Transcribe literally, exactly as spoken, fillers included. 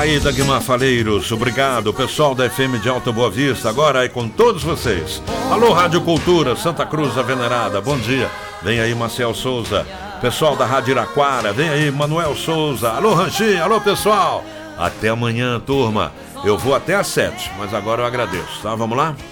Aí, Dagmar Faleiros, obrigado. Pessoal da F M de Alta Boa Vista, agora é com todos vocês. Alô, Rádio Cultura, Santa Cruz da Venerada, bom dia. Vem aí, Marcel Souza. Pessoal da Rádio Iraquara, vem aí, Manuel Souza. Alô, Ranchinho, alô, pessoal. Até amanhã, turma. Eu vou até às sete, mas agora eu agradeço, tá? Vamos lá?